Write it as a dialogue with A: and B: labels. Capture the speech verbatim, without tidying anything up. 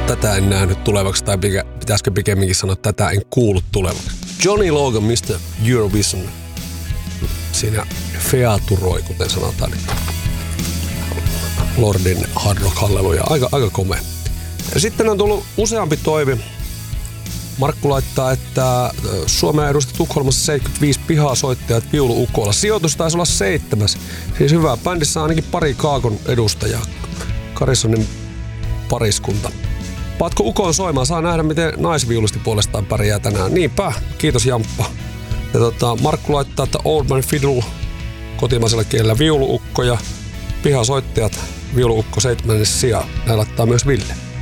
A: Tätä en nähnyt tulevaksi, tai pitäisikö pikemminkin sanoa, että tätä en kuullut tulevaksi. Johnny Logan, mister Eurovision. Siinä featuroi, kuten sanotaan. Lordin Hard Rock Halleluja. Aika, aika komea. Ja sitten on tullut useampi toive. Markku laittaa, että Suomea edusti Tukholmassa seitsemänkymmentäviisi pihaa soittajat viulu-ukolla. Sijoitus taisi olla seitsemäs. Siis hyvä. Bändissä on ainakin pari Kaakon edustajaa. Karissonin pariskunta. Paatko ukoon soimaan? Saa nähdä, miten naisviulusti puolestaan pärjää tänään. Niinpä. Kiitos Jamppa. Ja tota, Markku laittaa, että Old Man Fiddle kotimaisella kielellä viulu-ukko ja pihasoittajat viulu-ukko seitsemännes sijaan. Näin laittaa myös Ville.